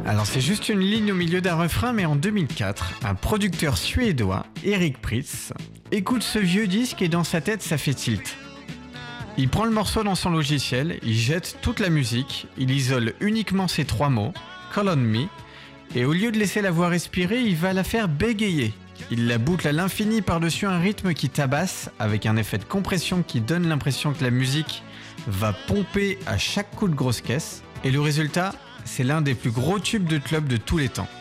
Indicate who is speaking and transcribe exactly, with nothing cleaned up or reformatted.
Speaker 1: Alors c'est juste une ligne au milieu d'un refrain, mais en deux mille quatre, un producteur suédois, Eric Prydz, écoute ce vieux disque et dans sa tête ça fait tilt. Il prend le morceau dans son logiciel, il jette toute la musique, il isole uniquement ces trois mots, Call on Me, et au lieu de laisser la voix respirer, il va la faire bégayer. Il la boucle à l'infini par-dessus un rythme qui tabasse, avec un effet de compression qui donne l'impression que la musique va pomper à chaque coup de grosse caisse, et le résultat, c'est l'un des plus gros tubes de club de tous les temps.